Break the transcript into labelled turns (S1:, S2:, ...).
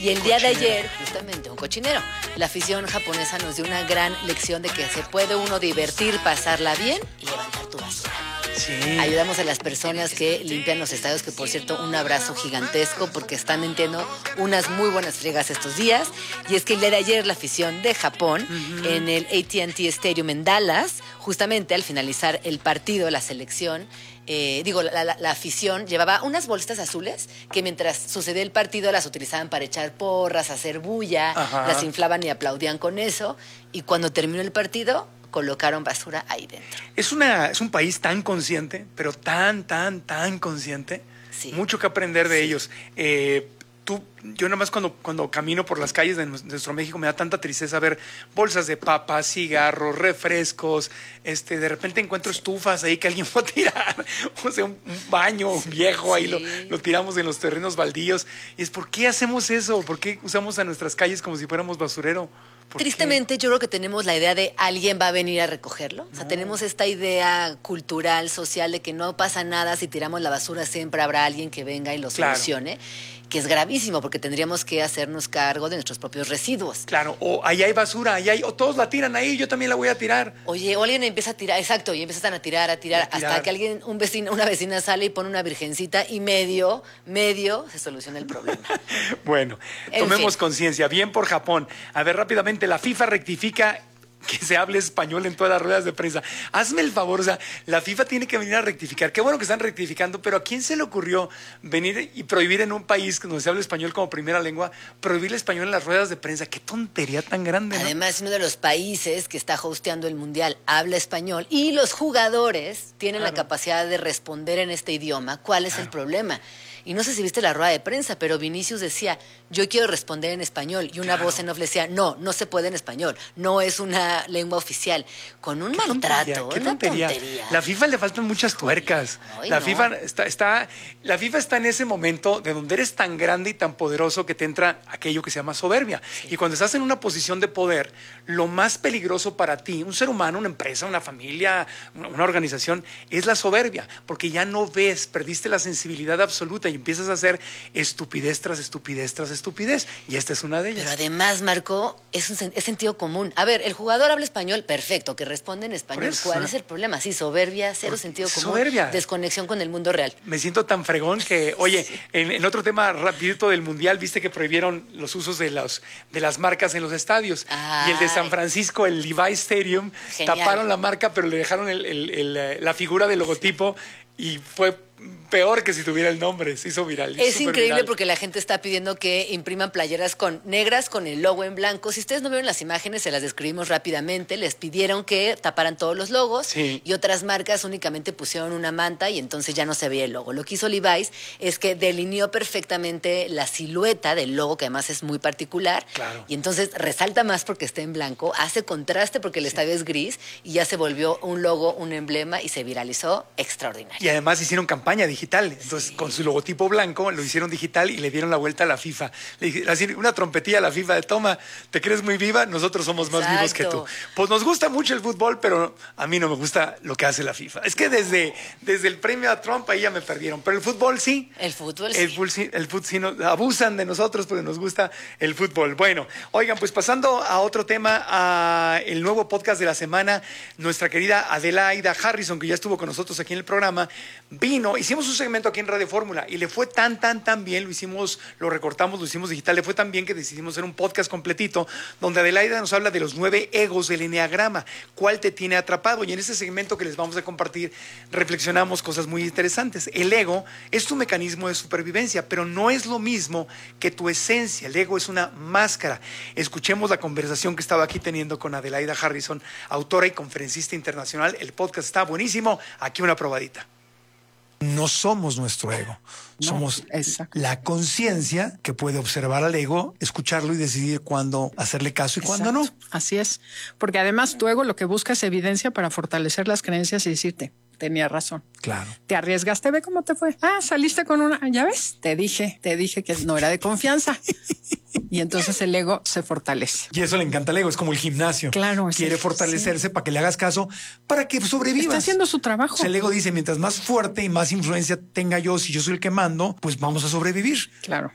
S1: Y el día de ayer, justamente, un cochinero. La afición japonesa nos dio una gran lección de que se puede uno divertir, pasarla bien y levantar tu basura.
S2: Sí.
S1: Ayudamos a las personas que limpian los estadios, que por cierto, un abrazo gigantesco porque están metiendo unas muy buenas friegas estos días. Y es que el día de ayer la afición de Japón en el AT&T Stadium en Dallas, justamente al finalizar el partido, la selección, la afición llevaba unas bolsitas azules que mientras sucedía el partido las utilizaban para echar porras, hacer bulla, las inflaban y aplaudían con eso. Y cuando terminó el partido, colocaron basura ahí dentro.
S2: Es un país tan consciente, pero tan consciente.
S1: Sí.
S2: Mucho que aprender de ellos. Yo nada más cuando camino por las calles de nuestro México me da tanta tristeza ver bolsas de papas, cigarros, refrescos. De repente encuentro estufas ahí que alguien fue a tirar. O sea, un baño viejo ahí lo tiramos en los terrenos baldíos. Y es, ¿por qué hacemos eso? ¿Por qué usamos a nuestras calles como si fuéramos basurero?
S1: Tristemente, yo creo que tenemos la idea de alguien va a venir a recogerlo. O sea, tenemos esta idea cultural, social, de que no pasa nada si tiramos la basura, siempre habrá alguien que venga y lo solucione, que es gravísimo porque tendríamos que hacernos cargo de nuestros propios residuos.
S2: Claro, o ahí hay basura, o todos la tiran ahí, yo también la voy a tirar.
S1: Oye, o alguien empieza a tirar, exacto, y empiezan a tirar, hasta que una vecina sale y pone una virgencita y medio se soluciona el problema.
S2: Bueno, tomemos conciencia. Bien por Japón. A ver, rápidamente, la FIFA rectifica que se hable español en todas las ruedas de prensa. Hazme el favor, o sea, la FIFA tiene que venir a rectificar. Qué bueno que están rectificando, pero ¿a quién se le ocurrió venir y prohibir en un país donde se habla español como primera lengua, prohibir el español en las ruedas de prensa? Qué tontería tan grande, ¿no?
S1: Además, uno de los países que está hosteando el Mundial habla español y los jugadores tienen la capacidad de responder en este idioma. ¿Cuál es el problema? Y no sé si viste la rueda de prensa, pero Vinicius decía, yo quiero responder en español. Y una voz en off le decía, no se puede en español. No es una lengua oficial. Con un maltrato,
S2: qué
S1: una
S2: tontería. La FIFA le faltan muchas tuercas. La FIFA está en ese momento de donde eres tan grande y tan poderoso que te entra aquello que se llama soberbia. Sí. Y cuando estás en una posición de poder, lo más peligroso para ti, un ser humano, una empresa, una familia, una organización, es la soberbia. Porque ya no ves, perdiste la sensibilidad absoluta y empiezas a hacer estupidez tras estupidez tras estupidez. Y esta es una de ellas.
S1: Pero además, Marco, es sentido común. A ver, el jugador habla español, perfecto, que responde en español. ¿Cuál es el problema? Sí, soberbia, cero sentido común.
S2: Soberbia.
S1: Desconexión con el mundo real.
S2: Me siento tan fregón que, oye, en otro tema rapidito del Mundial, viste que prohibieron los usos de las marcas en los estadios. Y el de San Francisco, el Levi's Stadium, taparon la marca, pero le dejaron la figura del logotipo y fue peor que si tuviera el nombre, se hizo viral.
S1: Es increíble viral. Porque la gente está pidiendo que impriman playeras negras con el logo en blanco. Si ustedes no vieron las imágenes, se las describimos rápidamente. Les pidieron que taparan todos los logos y otras marcas únicamente pusieron una manta y entonces ya no se veía el logo. Lo que hizo Levi's es que delineó perfectamente la silueta del logo, que además es muy particular.
S2: Claro.
S1: Y entonces resalta más porque está en blanco, hace contraste porque el estadio es gris y ya se volvió un logo, un emblema y se viralizó extraordinario.
S2: Y además hicieron campaña digital, entonces con su logotipo blanco lo hicieron digital y le dieron la vuelta a la FIFA. Le dije, una trompetilla a la FIFA de toma, ¿te crees muy viva? Nosotros somos más vivos que tú. Pues nos gusta mucho el fútbol, pero a mí no me gusta lo que hace la FIFA. Es que desde el premio a Trump ahí ya me perdieron, pero el fútbol sí.
S1: El fútbol
S2: sí, abusan de nosotros porque nos gusta el fútbol. Bueno, oigan, pues pasando a otro tema, a el nuevo podcast de la semana, nuestra querida Adelaida Harrison, que ya estuvo con nosotros aquí en el programa, vino, hicimos un segmento aquí en Radio Fórmula y le fue tan bien, lo recortamos, lo hicimos digital, le fue tan bien que decidimos hacer un podcast completito donde Adelaida nos habla de los 9 egos del eneagrama, cuál te tiene atrapado, y en este segmento que les vamos a compartir reflexionamos cosas muy interesantes. El ego es tu mecanismo de supervivencia, pero no es lo mismo que tu esencia. El ego es una máscara. Escuchemos la conversación que estaba aquí teniendo con Adelaida Harrison, autora y conferencista internacional. El podcast está buenísimo, aquí una probadita. No somos nuestro ego, somos la conciencia que puede observar al ego, escucharlo y decidir cuándo hacerle caso y cuándo no.
S3: Así es, porque además tu ego lo que busca es evidencia para fortalecer las creencias y decirte, tenía razón.
S2: Claro.
S3: Te arriesgaste, ve cómo te fue. Saliste con una, ya ves, te dije que no era de confianza. Y entonces el ego se fortalece.
S2: Y eso le encanta al ego, es como el gimnasio.
S3: Claro.
S2: Quiere fortalecerse para que le hagas caso, para que sobrevivas.
S3: Está haciendo su trabajo.
S2: O sea, el ego dice, mientras más fuerte y más influencia tenga yo, si yo soy el que mando, pues vamos a sobrevivir.
S3: Claro.